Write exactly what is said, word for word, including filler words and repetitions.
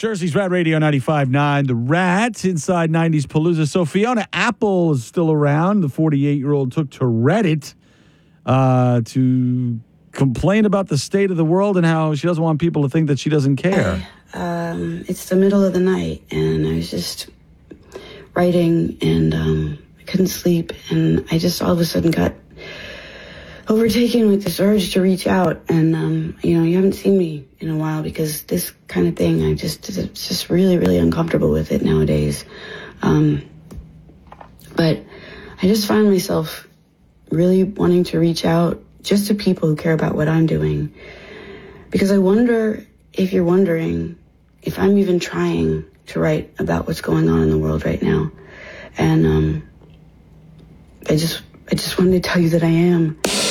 Jersey's Rat Radio ninety-five point nine. The Rats inside nineties Palooza. So Fiona Apple is still around. The forty-eight-year-old took to Reddit uh, to complain about the state of the world and how she doesn't want people to think that she doesn't care. Um, it's the middle of the night, and I was just writing, and um, I couldn't sleep, and I just all of a sudden got overtaken with this urge to reach out. And um, you know, you haven't seen me in a while because this kind of thing, I just it's just really, really uncomfortable with it nowadays. Um, but I just find myself really wanting to reach out just to people who care about what I'm doing, because I wonder if you're wondering if I'm even trying to write about what's going on in the world right now. And um, I just I just wanted to tell you that I am.